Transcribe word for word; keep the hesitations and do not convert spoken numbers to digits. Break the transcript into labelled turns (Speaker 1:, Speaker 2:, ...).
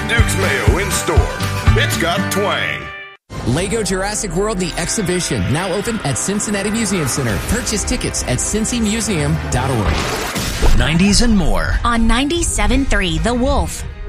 Speaker 1: Duke's Mayo in store. It's got twang.
Speaker 2: Lego Jurassic World The Exhibition, now open at Cincinnati Museum Center. Purchase tickets at cincy museum dot org.
Speaker 3: nineties and more.
Speaker 4: On ninety-seven point three The Wolf.